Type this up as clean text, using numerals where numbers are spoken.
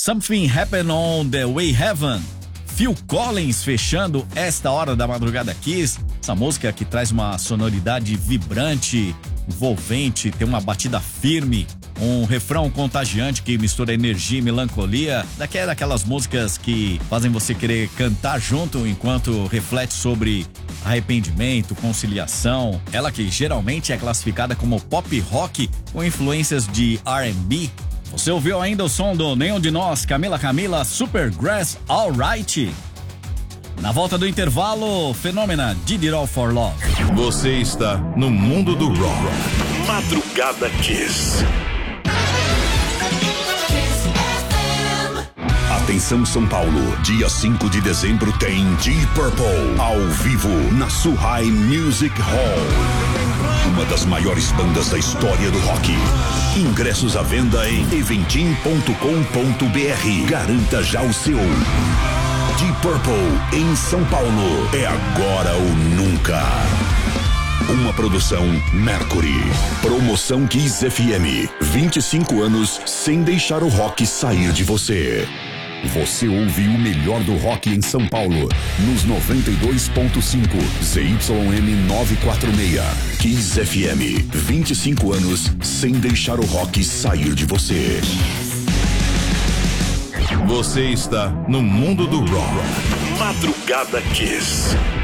Something Happened on the Way Heaven. Phil Collins fechando esta hora da madrugada Kiss. Essa música que traz uma sonoridade vibrante, envolvente, tem uma batida firme, um refrão contagiante que mistura energia e melancolia, daquelas músicas que fazem você querer cantar junto enquanto reflete sobre arrependimento, conciliação. Ela que geralmente é classificada como pop rock com influências de R&B. Você ouviu ainda o som do Nenhum de Nós, Camila, Supergrass, Alright. Na volta do intervalo, Fenômena, Did It All For Love. Você está no mundo do rock. Madrugada Kiss. Atenção São Paulo, dia 5 de dezembro tem Deep Purple ao vivo na Suhai Music Hall. Uma das maiores bandas da história do rock. Ingressos à venda em eventim.com.br. Garanta já o seu. Deep Purple em São Paulo. É agora ou nunca. Uma produção Mercury. Promoção Kiss FM. 25 anos sem deixar o rock sair de você. Você ouve o melhor do rock em São Paulo, nos 92.5 ZYM 946. Kiss FM, 25 anos sem deixar o rock sair de você. Você está no mundo do rock. Madrugada Kiss.